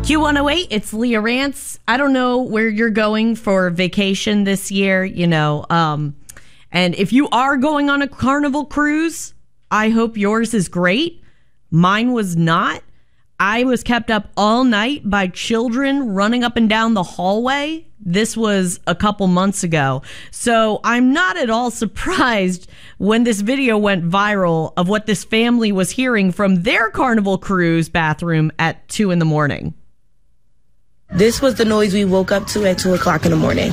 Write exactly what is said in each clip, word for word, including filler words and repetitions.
Q one oh eight, it's Leah Rance. I don't know where you're going for vacation this year, you know, um, and if you are going on a Carnival cruise, I hope yours is great. Mine was not. I was kept up all night by children running up and down the hallway. This was a couple months ago. So I'm not at all surprised when this video went viral of what this family was hearing from their Carnival cruise bathroom at two in the morning. This was the noise we woke up to at two o'clock in the morning.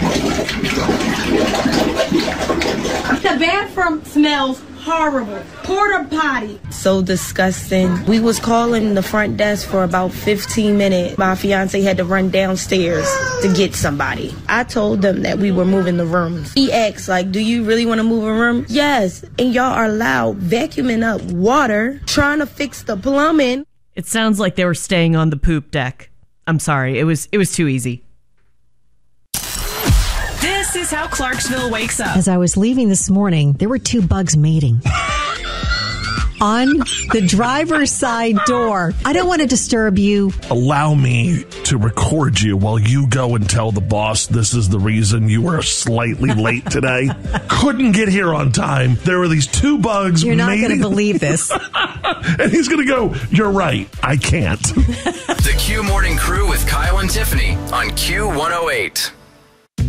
The bathroom smells horrible. Porta potty. So disgusting. We was calling the front desk for about fifteen minutes. My fiance had to run downstairs to get somebody. I told them that we were moving the rooms. He asked, like, do you really want to move a room? Yes. And y'all are loud, vacuuming up water, trying to fix the plumbing. It sounds like they were staying on the poop deck. I'm sorry. It was it was too easy. This is how Clarksville wakes up. As I was leaving this morning, there were two bugs mating on the driver's side door. I don't want to disturb you. Allow me to record you while you go and tell the boss this is the reason you were slightly late today. Couldn't get here on time. There were these two bugs. You're not mating. going to believe this. And he's going to go, you're right, I can't. The Q Morning Crew with Kyle and Tiffany on Q one oh eight.